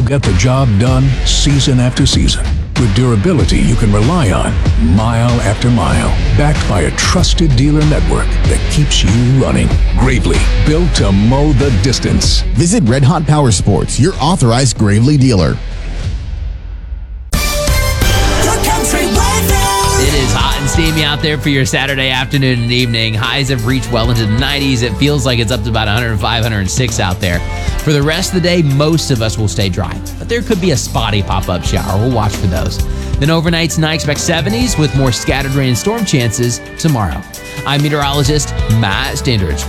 get the job done season after season. With durability you can rely on mile after mile. Backed by a trusted dealer network that keeps you running. Gravely, built to mow the distance. Visit Red Hot Power Sports, your authorized Gravely dealer. It is hot and steamy out there for your Saturday afternoon and evening. Highs have reached well into the 90s. It feels like it's up to about 105, 106 out there. For the rest of the day, most of us will stay dry, but there could be a spotty pop-up shower. We'll watch for those. Then overnight tonight, expect 70s with more scattered rain and storm chances tomorrow. I'm meteorologist Matt Standridge.